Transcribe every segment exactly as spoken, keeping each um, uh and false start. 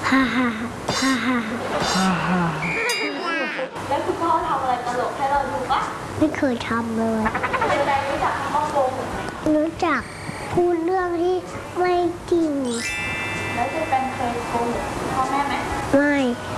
ฮ่าฮ่าฮ่าฮ่าฮ่าฮ่าแล้วคุณพ่อทำอะไรตลกให้เราดูปะไม่เคยทำเลยเด็กๆรู้จักคำว่าโกหกไหมรู้จักพูดเรื่องที่ไม่จริงแล้วจะเป็นเคยโกหกพ่อแม่ไหมไม่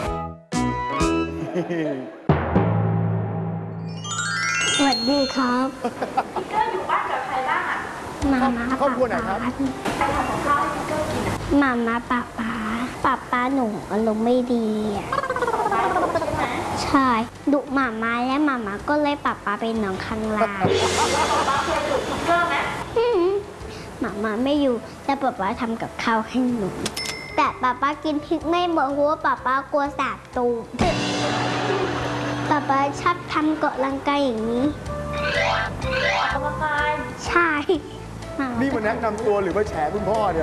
สวัสดีครับพี่เกอร์อยู่บ้านกับใครบ้างอ่ะมาม่าครอบครัวไหนครับใครทำกับข้าวให้พี่เกอร์กินอ่ะมาม่าป๊าป๊าป๊าป๊าหนูอารมณ์ไม่ดีอ่ะใช่ดุมาม่าและมาม่าก็เลยป๊าป๊าเป็นน้องข้างล่างป๊าเคยดุพี่เกอร์ไหมมาม่าไม่อยู่แต่ป๊าป๊าทำกับข้าวให้หนูแต่ป๊าป๊ากินพริกไม่หมดเพราะว่าป๊าป๊ากลัวสาบตูดป๊าป๊าชอบทำเกาะลังกายอย่างนี้ออกกำลังกายใช่นี่มันแนะนำตัวหรือว่าแฉคุณพ่อเนี่ย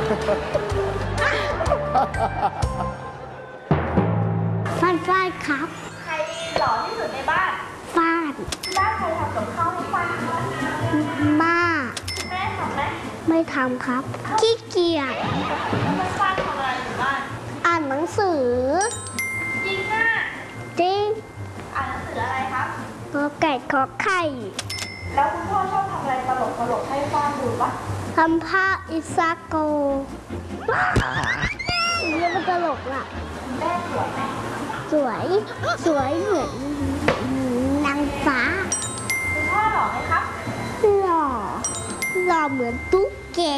ฟาดฟาดครับใครหล่อที่สุดในบ้านฟาดบ้านใครทำกับข้าวให้ฟาดม่าแม่ทำไหมไม่ทำครับขี้เกียจแล้วฟาดทำอะไรอยู่บ้านอ่านหนังสือจริงอ่ะจริงอ่านหนังสืออะไรครับกอไก่ขอไข่แล้วคุณพ่อชอบทำอะไรตลกตลกให้ฟาดดูปะทำผ้าอิซาโกนี่มันตลกอ่ะแม่สวยไหมสวยสวยเหมือนนางฟ้าคุณพ่อหล่อไหมครับหล่อหล่อเหมือนตุ๊กแก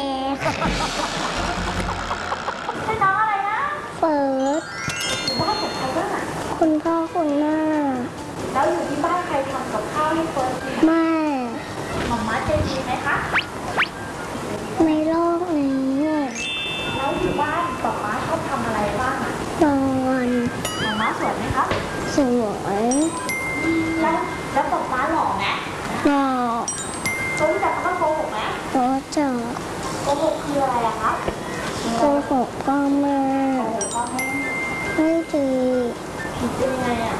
ใช่น้องอะไรนะเฟิร์สอยู่บ้านกับใครบ้างอ่ะคุณพ่อคุณแม่แล้วอยู่ที่บ้านใครทำกับข้าวให้เฟิร์สกินแม่หม่อมม้าใจดีไหมคะในโลกนี้แล้วอยู่บ้านป๊าม้าชอบทำอะไรบ้างอ่ะนอนหม่อมม้าสวยไหมครับสวยแล้วแล้วป๊าม้าหล่อไหมหล่อเขารู้จักคำว่าโกหกไหมรู้จักโกหกคืออะไรอะครับโกหกพ่อแม่โกหกพ่อแม่ไม่ดีผิดเป็นยังไงอะ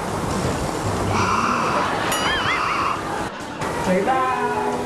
บ๊ายบาย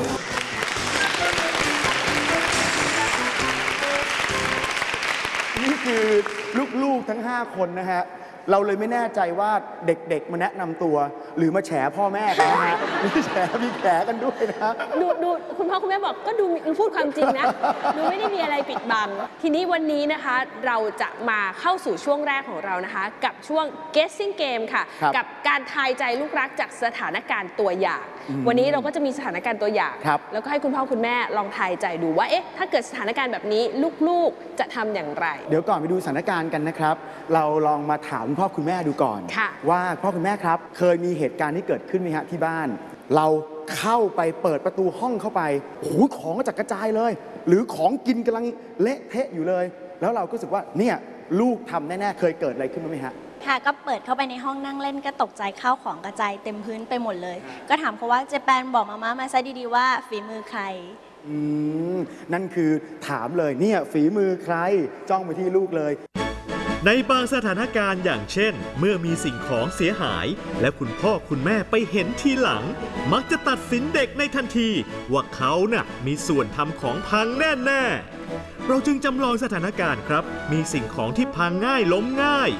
นี่คือลูกๆทั้งห้าคนนะฮะเราเลยไม่แน่ใจว่าเด็กๆมาแนะนำตัวหรือมาแฉพ่อแม่กันนะฮะมีแฉมีแฉกันด้วยนะดูดูคุณพ่อคุณแม่บอกก็ดูพูดความจริงนะดูไม่ได้มีอะไรปิดบังทีนี้วันนี้นะคะเราจะมาเข้าสู่ช่วงแรกของเรานะคะกับช่วง guessing game ค่ะกับการทายใจลูกรักจากสถานการณ์ตัวอย่างวันนี้เราก็จะมีสถานการณ์ตัวอย่างแล้วก็ให้คุณพ่อคุณแม่ลองทายใจดูว่าเอ๊ะถ้าเกิดสถานการณ์แบบนี้ลูกๆจะทำอย่างไรเดี๋ยวก่อนไปดูสถานการณ์กันนะครับเราลองมาถามคุณพ่อคุณแม่ดูก่อนว่าพ่อคุณแม่ครับเคยมีเหตุการณ์ที่เกิดขึ้นไหมฮะที่บ้านเราเข้าไปเปิดประตูห้องเข้าไปโอ้โหของกระจัดกระจายเลยหรือของกินกำลังเละเทะอยู่เลยแล้วเราก็รู้สึกว่าเนี่ยลูกทำแน่ๆเคยเกิดอะไรขึ้นไหมฮะค่ะก็เปิดเข้าไปในห้องนั่งเล่นก็ตกใจข้าวของกระจายเต็มพื้นไปหมดเลยก็ถามเขาว่าเจแปนบอกมาม่ามาซะดีๆว่าฝีมือใครอืมนั่นคือถามเลยเนี่ยฝีมือใครจ้องไปที่ลูกเลยในบางสถานการณ์อย่างเช่นเมื่อมีสิ่งของเสียหายและคุณพ่อคุณแม่ไปเห็นทีหลังมักจะตัดสินเด็กในทันทีว่าเขาน่ะมีส่วนทำของพังแน่ๆเราจึงจำลองสถานการณ์ครับมีสิ่งของที่พังง่ายล้มง่าย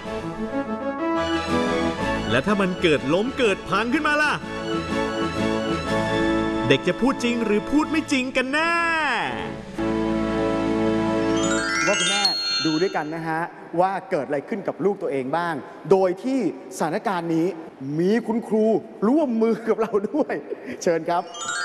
และถ้ามันเกิดล้มเกิดพังขึ้นมาล่ะเด็กจะพูดจริงหรือพูดไม่จริงกันแน่ว่าคุณแม่ดูด้วยกันนะฮะว่าเกิดอะไรขึ้นกับลูกตัวเองบ้างโดยที่สถานการณ์นี้มีคุณครูร่วมมือกับเราด้วยเชิญครับ